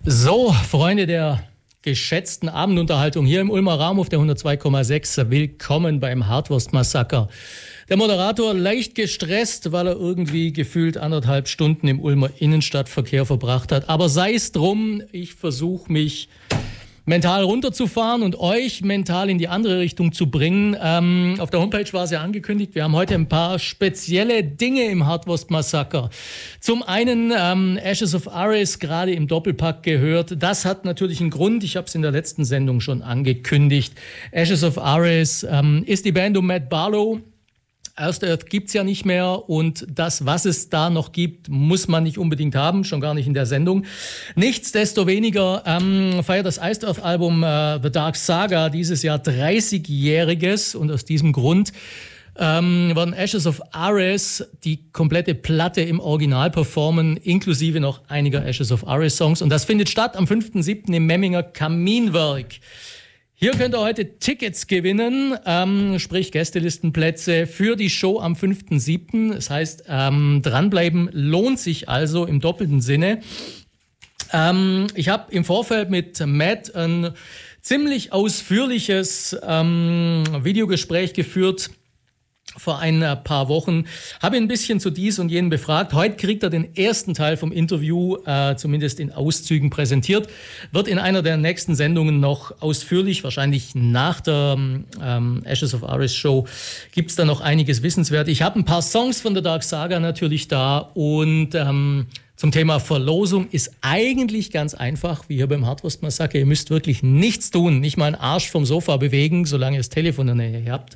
So, Freunde der geschätzten Abendunterhaltung hier im Ulmer Raum auf der 102,6. Willkommen beim Hartwurst-Massaker. Der Moderator leicht gestresst, weil er irgendwie gefühlt 1,5 Stunden im Ulmer Innenstadtverkehr verbracht hat. Aber sei es drum, ich versuche mich mental runterzufahren und euch mental in die andere Richtung zu bringen. Auf der Homepage war es ja angekündigt, wir haben heute ein paar spezielle Dinge im Hartwurst-Massaker. Zum einen Ashes of Ares, gerade im Doppelpack gehört. Das hat natürlich einen Grund, ich habe es in der letzten Sendung schon angekündigt. Ashes of Ares ist die Band um Matt Barlow. Earth Earth gibt's ja nicht mehr und das, was es da noch gibt, muss man nicht unbedingt haben, schon gar nicht in der Sendung. Nichtsdestoweniger feiert das Iced Earth Album The Dark Saga dieses Jahr 30-jähriges und aus diesem Grund werden Ashes of Ares die komplette Platte im Original performen, inklusive noch einiger Ashes of Ares Songs, und das findet statt am 5.7. im Memminger Kaminwerk. Hier könnt ihr heute Tickets gewinnen, sprich Gästelistenplätze für die Show am 5.7. Das heißt, dranbleiben lohnt sich also im doppelten Sinne. Ich habe im Vorfeld mit Matt ein ziemlich ausführliches Videogespräch geführt. Vor ein paar Wochen habe ihn ein bisschen zu dies und jenem befragt. Heute kriegt er den ersten Teil vom Interview, zumindest in Auszügen präsentiert. Wird in einer der nächsten Sendungen noch ausführlich, wahrscheinlich nach der Ashes of Ares Show, gibt es da noch einiges Wissenswert. Ich habe ein paar Songs von The Dark Saga natürlich da und zum Thema Verlosung ist eigentlich ganz einfach, wie hier beim Hartwurst-Massaker. Ihr müsst wirklich nichts tun, nicht mal einen Arsch vom Sofa bewegen, solange ihr das Telefon in der Nähe habt.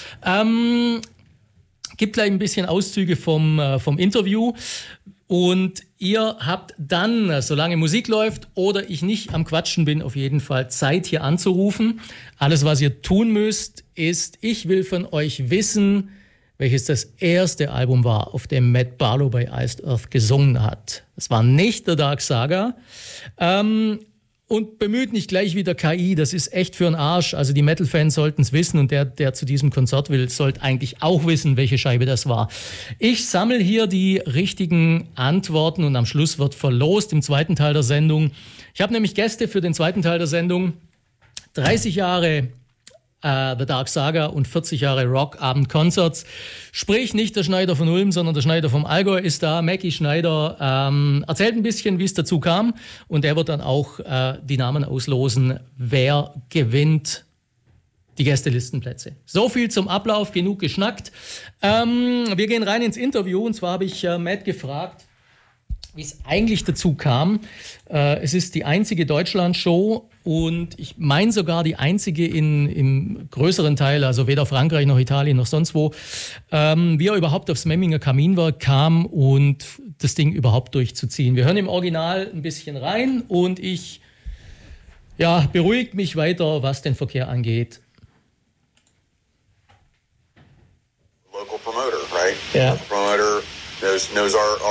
Gibt gleich ein bisschen Auszüge vom Interview und ihr habt dann, solange Musik läuft oder ich nicht am Quatschen bin, auf jeden Fall Zeit hier anzurufen. Alles, was ihr tun müsst, ist, ich will von euch wissen, welches das erste Album war, auf dem Matt Barlow bei Iced Earth gesungen hat. Es war nicht The Dark Saga. Und bemüht nicht gleich wieder KI, das ist echt für einen Arsch. Also die Metal-Fans sollten es wissen und der zu diesem Konzert will, sollte eigentlich auch wissen, welche Scheibe das war. Ich sammle hier die richtigen Antworten und am Schluss wird verlost im zweiten Teil der Sendung. Ich habe nämlich Gäste für den zweiten Teil der Sendung. 30 Jahre The Dark Saga und 40 Jahre Rockabend-Concerts. Sprich, nicht der Schneider von Ulm, sondern der Schneider vom Allgäu ist da. Mackie Schneider erzählt ein bisschen, wie es dazu kam. Und er wird dann auch die Namen auslosen, wer gewinnt die Gästelistenplätze. So viel zum Ablauf, genug geschnackt. Wir gehen rein ins Interview. Und zwar habe ich Matt gefragt, wie es eigentlich dazu kam. Es ist die einzige Deutschland-Show und ich meine sogar die einzige im größeren Teil, also weder Frankreich noch Italien noch sonst wo, wie er überhaupt aufs Memminger Kaminwerk kam und das Ding überhaupt durchzuziehen. Wir hören im Original ein bisschen rein und ich beruhige mich weiter, was den Verkehr angeht. Local promoter, right? Yeah. Local promoter knows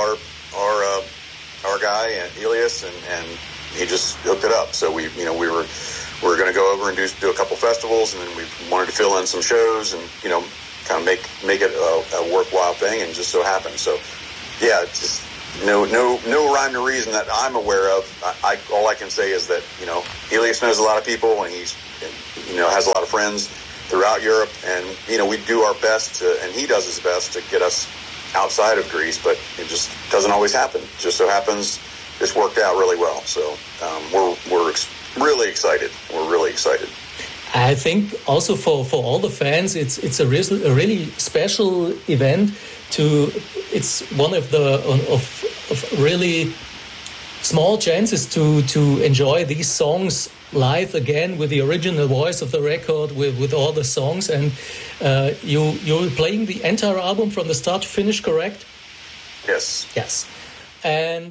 our guy and Elias, and he just hooked it up. So we were going to go over and do a couple festivals, and then we wanted to fill in some shows and kind of make it a worthwhile thing, and just so happened. So yeah, it's just no rhyme or reason that I'm aware of. All I can say is that Elias knows a lot of people, and he's has a lot of friends throughout Europe, and we do our best to, and he does his best to get us outside of Greece, but it just doesn't always happen. Just so happens this worked out really well. So we're really excited. We're really excited. I think also for all the fans, it's a really special event. It's one of the of really small chances to enjoy these songs live again with the original voice of the record, with all the songs, and you're playing the entire album from the start to finish, correct? Yes. And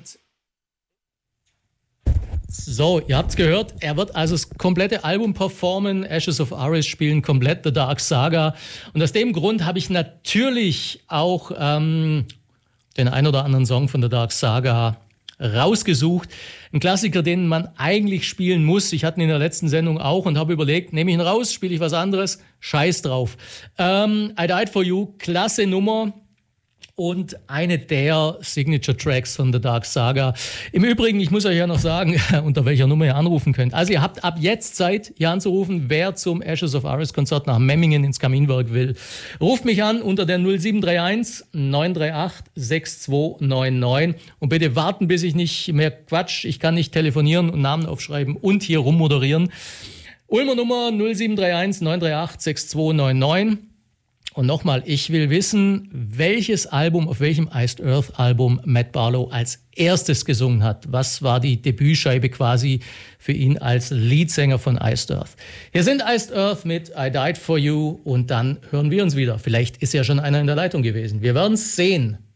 so, ihr habt's gehört, er wird also das komplette Album performen, Ashes of Ares spielen komplett The Dark Saga, und aus dem Grund habe ich natürlich auch den ein oder anderen Song von The Dark Saga rausgesucht. Ein Klassiker, den man eigentlich spielen muss. Ich hatte ihn in der letzten Sendung auch und habe überlegt, nehme ich ihn raus, spiele ich was anderes? Scheiß drauf. I Died For You, klasse Nummer. und eine der Signature-Tracks von The Dark Saga. Im Übrigen, ich muss euch ja noch sagen, unter welcher Nummer ihr anrufen könnt. Also ihr habt ab jetzt Zeit, hier anzurufen, wer zum Ashes of Ares-Konzert nach Memmingen ins Kaminwerk will. Ruft mich an unter der 0731 938 6299 und bitte warten, bis ich nicht mehr quatsch. Ich kann nicht telefonieren und Namen aufschreiben und hier rummoderieren. Ulmer Nummer 0731 938 6299. Und nochmal, ich will wissen, welches Album, auf welchem Iced Earth Album Matt Barlow als erstes gesungen hat. Was war die Debütscheibe quasi für ihn als Leadsänger von Iced Earth? Hier sind Iced Earth mit I Died For You und dann hören wir uns wieder. Vielleicht ist ja schon einer in der Leitung gewesen. Wir werden es sehen.